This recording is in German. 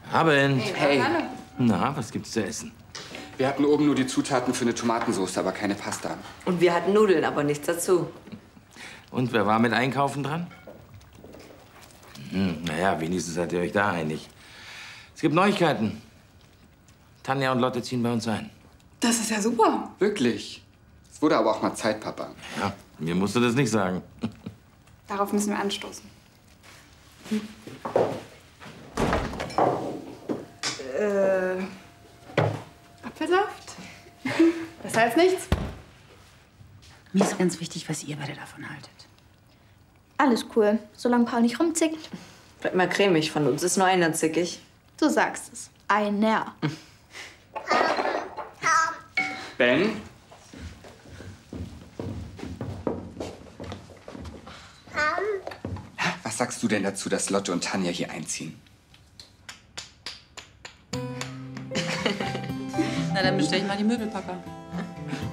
Abend. Hey. Hallo. Na, was gibt's zu essen? Wir hatten oben nur die Zutaten für eine Tomatensauce, aber keine Pasta. Und wir hatten Nudeln, aber nichts dazu. Und wer war mit Einkaufen dran? Naja, wenigstens seid ihr euch da einig. Es gibt Neuigkeiten. Tanja und Lotte ziehen bei uns ein. Das ist ja super. Wirklich? Es wurde aber auch mal Zeit, Papa. Ja, mir musst du das nicht sagen. Darauf müssen wir anstoßen. Apfelsaft? Besser als nichts. Mir ist ganz wichtig, was ihr beide davon haltet. Alles cool, solange Paul nicht rumzickt. Bleibt mal cremig, von uns ist nur einer zickig. Du sagst es. Einer. Ben? Was sagst du denn dazu, dass Lotte und Tanja hier einziehen? Na, dann bestell ich mal die Möbelpacker.